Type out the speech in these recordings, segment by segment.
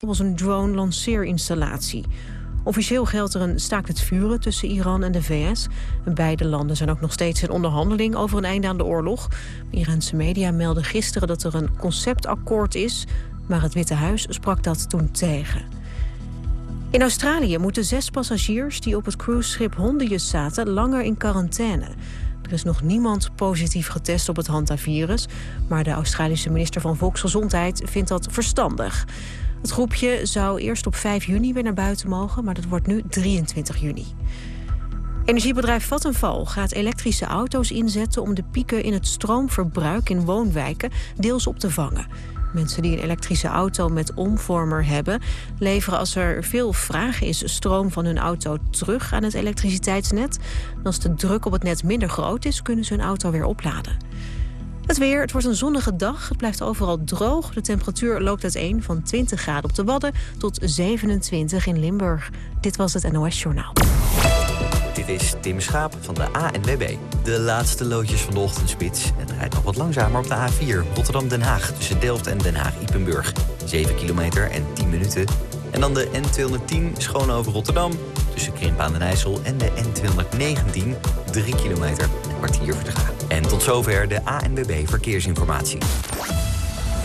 was een drone-lanceerinstallatie. Officieel geldt er een staakt het vuren tussen Iran en de VS. Beide landen zijn ook nog steeds in onderhandeling over een einde aan de oorlog. Iraanse media meldden gisteren dat er een conceptakkoord is, maar het Witte Huis sprak dat toen tegen. In Australië moeten 6 passagiers die op het cruiseschip Hondius zaten langer in quarantaine. Er is nog niemand positief getest op het hantavirus, maar de Australische minister van Volksgezondheid vindt dat verstandig. Het groepje zou eerst op 5 juni weer naar buiten mogen, maar dat wordt nu 23 juni. Energiebedrijf Vattenfall gaat elektrische auto's inzetten om de pieken in het stroomverbruik in woonwijken deels op te vangen. Mensen die een elektrische auto met omvormer hebben, leveren als er veel vraag is stroom van hun auto terug aan het elektriciteitsnet. En als de druk op het net minder groot is, kunnen ze hun auto weer opladen. Het weer, het wordt een zonnige dag. Het blijft overal droog. De temperatuur loopt uiteen van 20 graden op de Wadden tot 27 in Limburg. Dit was het NOS Journaal. Dit is Tim Schaap van de ANWB. De laatste loodjes van de ochtendspits. Het rijdt nog wat langzamer op de A4 Rotterdam-Den Haag tussen Delft en Den Haag-Ipenburg. 7 kilometer en 10 minuten. En dan de N210 Schoonhoven-Rotterdam tussen Krimpen aan den IJssel en de N219 3 kilometer en een kwartier vertraging. En tot zover de ANWB Verkeersinformatie.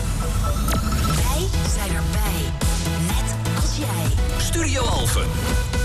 Wij zijn erbij. Net als jij. Studio Alphen.